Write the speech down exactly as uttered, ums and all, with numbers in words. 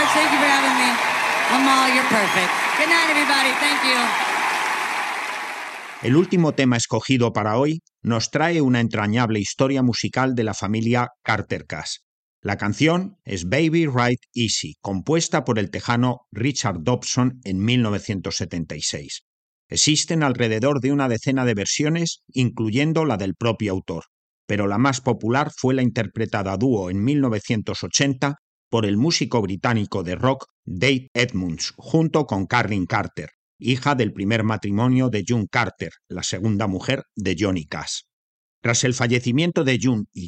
much. Thank you for having me. Amal, you're perfect. Good night, everybody. Thank you. El último tema escogido para hoy nos trae una entrañable historia musical de la familia Carter Cass. La canción es Baby Ride Easy, compuesta por el tejano Richard Dobson en mil novecientos setenta y seis. Existen alrededor de una decena de versiones, incluyendo la del propio autor, pero la más popular fue la interpretada a dúo en mil novecientos ochenta por el músico británico de rock Dave Edmunds, junto con Carlin Carter, hija del primer matrimonio de June Carter, la segunda mujer de Johnny Cash. Tras el fallecimiento de June y